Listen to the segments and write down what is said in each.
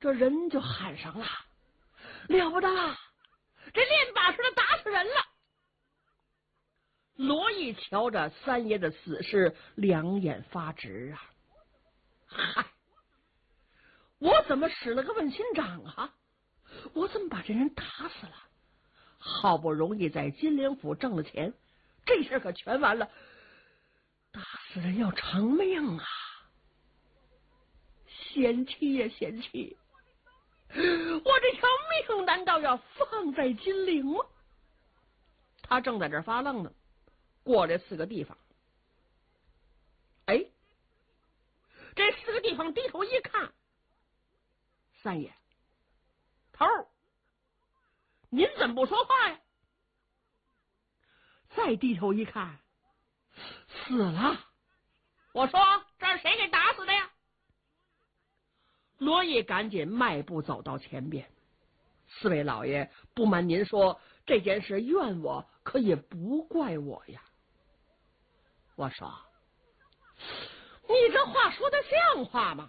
这人就喊上了，了不得，这练把式的打死人了。罗毅瞧着三爷的死事，两眼发直啊！嗨，我怎么使了个问心掌啊？我怎么把这人打死了？好不容易在金陵府挣了钱，这事可全完了。打死人要偿命啊！贤妻呀，贤妻，我这条命难道要放在金陵吗？他正在这儿发愣呢，过来4个地方。哎，这4个地方低头一看，三爷，头儿，您怎么不说话呀？再低头一看，死了。我说这是谁给打死的呀？罗毅赶紧迈步走到前边。4位老爷，不瞒您说，这件事怨我，可也不怪我呀。我说，你这话说的像话吗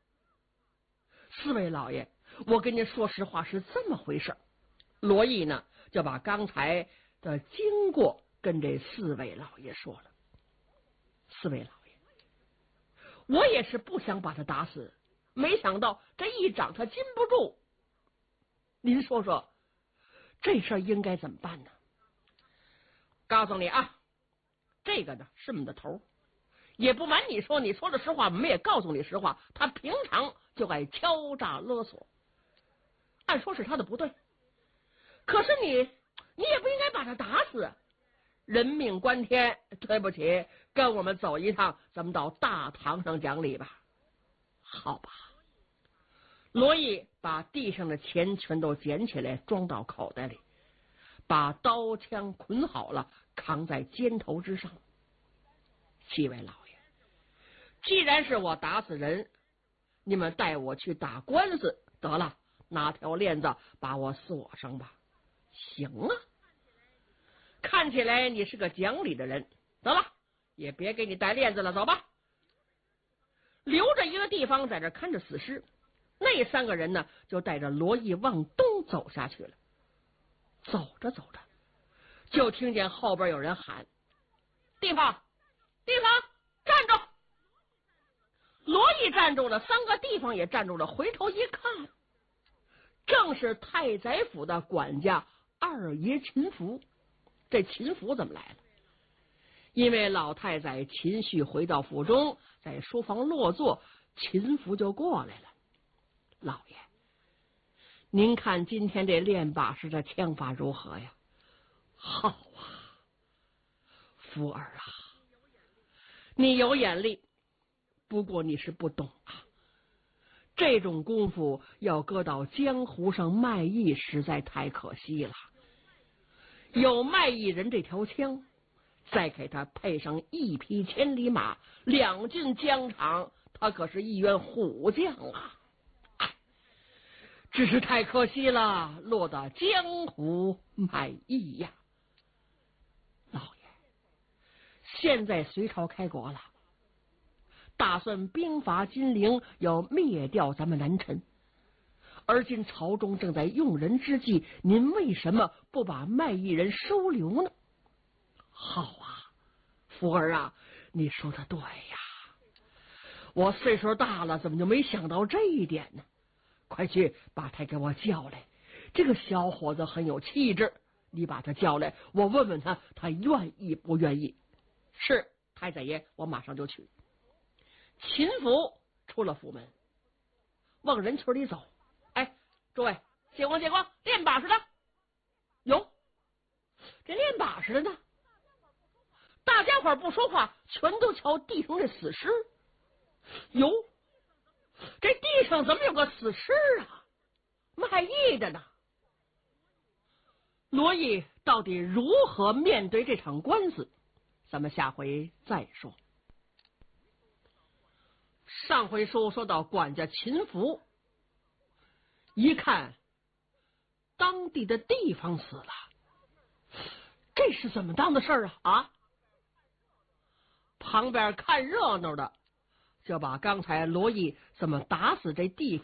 ？4位老爷，我跟您说实话是这么回事。罗毅呢，就把刚才的经过跟这4位老爷说了。4位老爷，我也是不想把他打死，没想到这一掌他禁不住。您说说，这事儿应该怎么办呢？告诉你啊，这个呢是我们的头，也不瞒你说，你说的实话，我们也告诉你实话，他平常就爱敲诈勒索，按说是他的不对，可是你也不应该把他打死，人命关天，对不起，跟我们走一趟，咱们到大堂上讲理吧。好吧。罗毅把地上的钱全都捡起来，装到口袋里，把刀枪捆好了，扛在肩头之上。7位老爷，既然是我打死人，你们带我去打官司得了，拿条链子把我锁上吧。行啊，看起来你是个讲理的人，得了，也别给你戴链子了，走吧。留着一个地方在这看着死尸。那3个人呢，就带着罗毅往东走下去了。走着走着，就听见后边有人喊：“地方，地方，站住！”罗毅站住了，3个地方也站住了。回头一看，正是太宰府的管家二爷秦福。这秦福怎么来了？因为老太宰秦绪回到府中，在书房落座，秦福就过来了。老爷，您看今天这练把式的枪法如何呀？好啊，福儿啊，你有眼力，不过你是不懂啊。这种功夫要搁到江湖上卖艺，实在太可惜了。有卖艺人这条枪，再给他配上1匹千里马，2进疆场，他可是一员虎将啊！只是太可惜了，落到江湖卖艺呀。老爷，现在隋朝开国了，打算兵伐金陵，要灭掉咱们南陈。而今朝中正在用人之际，您为什么不把卖艺人收留呢？好啊，福儿啊，你说的对呀，我岁数大了，怎么就没想到这一点呢？快去把他给我叫来，这个小伙子很有气质，你把他叫来，我问问他，他愿意不愿意？是，太宰爷，我马上就去。秦福出了府门，往人群里走。哎，诸位，借光借光，练把式的有，这练把式的呢？大家伙不说话，全都瞧地上这死尸。有，这地上怎么有个死尸啊？卖艺的呢？罗毅到底如何面对这场官司？咱们下回再说。上回说到管家秦福，一看当地的地方死了，这是怎么当的事儿啊？旁边看热闹的就把刚才罗毅怎么打死这地方